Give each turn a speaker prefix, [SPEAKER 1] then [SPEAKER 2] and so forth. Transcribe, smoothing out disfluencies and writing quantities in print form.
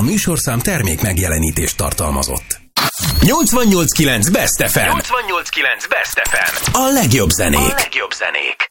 [SPEAKER 1] műsorszám termék megjelenítést tartalmazott. 88.9 Best FM. 88.9 Best FM. A legjobb zenék.